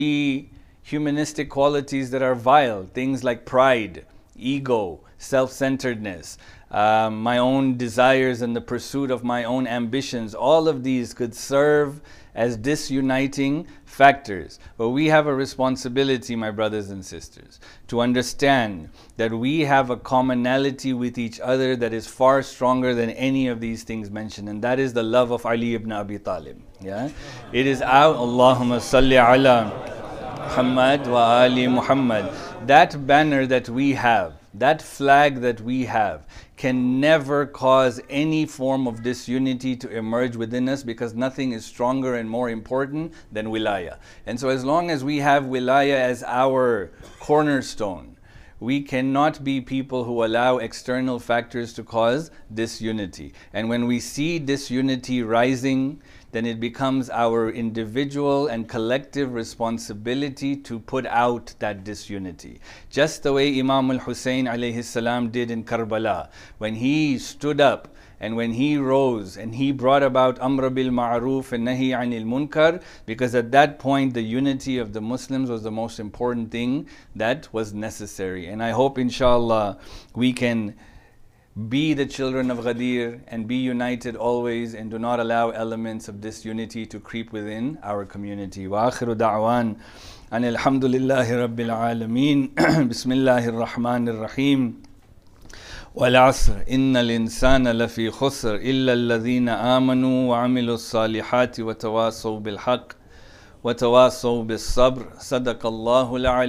humanistic qualities that are vile, things like pride, ego, self-centeredness, my own desires and the pursuit of my own ambitions. All of these could serve as disuniting factors. But we have a responsibility, my brothers and sisters, to understand that we have a commonality with each other that is far stronger than any of these things mentioned, and that is the love of Ali ibn Abi Talib. Yeah? It is our Allahumma salli ala Muhammad wa Ali Muhammad. That banner that we have, that flag that we have, can never cause any form of disunity to emerge within us, because nothing is stronger and more important than wilaya. And so as long as we have wilaya as our cornerstone, we cannot be people who allow external factors to cause disunity. And when we see disunity rising, then it becomes our individual and collective responsibility to put out that disunity. Just the way Imam al-Hussein alayhi salam did in Karbala, when he stood up and when he rose and he brought about Amr bil Ma'ruf and Nahi anil Munkar, because at that point the unity of the Muslims was the most important thing that was necessary. And I hope inshallah we can be the children of Ghadir and be united always, and do not allow elements of disunity to creep within our community. Wa akhiru da'wan an alhamdulillahi rabbil alameen. Bismillahir rahmanir rahim. Wal asr innal insana lafi khusr illa alladhina amanu wa amilu salihati wa tawasaw bil haqq wa tawasaw bis sabr. Sadaqallahu al